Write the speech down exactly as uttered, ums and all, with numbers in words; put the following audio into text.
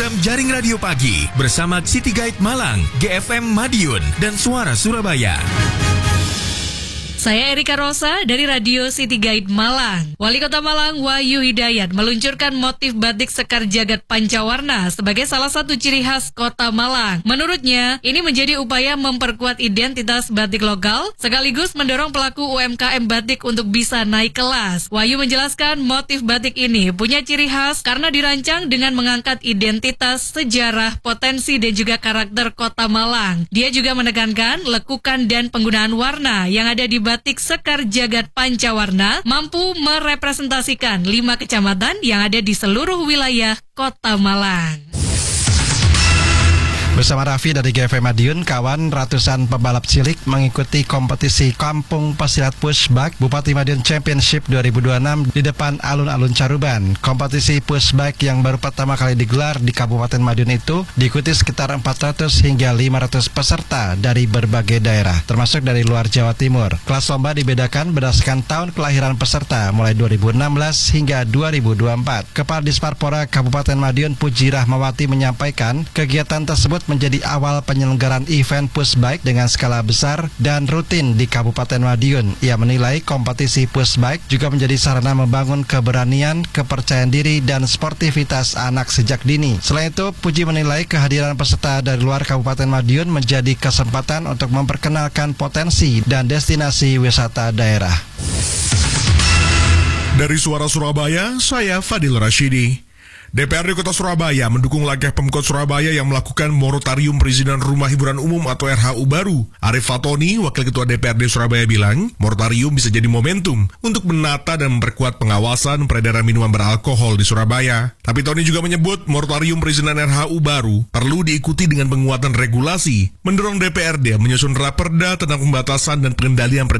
Program Jaring Radio Pagi bersama City Guide Malang, G F M Madiun, dan Suara Surabaya. Saya Erika Rosa dari Radio City Guide Malang. Wali Kota Malang Wahyu Hidayat meluncurkan motif batik Sekar Jagad Pancawarna sebagai salah satu ciri khas Kota Malang. Menurutnya, ini menjadi upaya memperkuat identitas batik lokal sekaligus mendorong pelaku U M K M batik untuk bisa naik kelas. Wahyu menjelaskan motif batik ini punya ciri khas karena dirancang dengan mengangkat identitas, sejarah, potensi, dan juga karakter Kota Malang. Dia juga menekankan lekukan dan penggunaan warna yang ada di batik Sekar Jagad Pancawarna mampu merepresentasikan lima kecamatan yang ada di seluruh wilayah Kota Malang. Bersama Raffi dari G F M Madiun, kawan ratusan pebalap cilik mengikuti kompetisi Kampung Pesilat Pushbike Bupati Madiun Championship dua ribu dua puluh enam di depan alun-alun Caruban. Kompetisi pushbike yang baru pertama kali digelar di Kabupaten Madiun itu diikuti sekitar empat ratus hingga lima ratus peserta dari berbagai daerah, termasuk dari luar Jawa Timur. Kelas lomba dibedakan berdasarkan tahun kelahiran peserta, mulai dua ribu enam belas hingga dua ribu dua puluh empat. Kepala Disparpora Kabupaten Madiun Puji Rahmawati menyampaikan kegiatan tersebut menjadi awal penyelenggaraan event pushbike dengan skala besar dan rutin di Kabupaten Madiun. Ia menilai kompetisi pushbike juga menjadi sarana membangun keberanian, kepercayaan diri, dan sportivitas anak sejak dini. Selain itu, Puji menilai kehadiran peserta dari luar Kabupaten Madiun menjadi kesempatan untuk memperkenalkan potensi dan destinasi wisata daerah. Dari Suara Surabaya, saya Fadil Rashidi. D P R D Kota Surabaya mendukung langkah Pemkot Surabaya yang melakukan moratorium perizinan rumah hiburan umum atau R H U baru. Arif Fatoni, Wakil Ketua D P R D Surabaya bilang, moratorium bisa jadi momentum untuk menata dan memperkuat pengawasan peredaran minuman beralkohol di Surabaya. Tapi Tony juga menyebut moratorium perizinan R H U baru perlu diikuti dengan penguatan regulasi, mendorong D P R D menyusun raperda tentang pembatasan dan pengendalian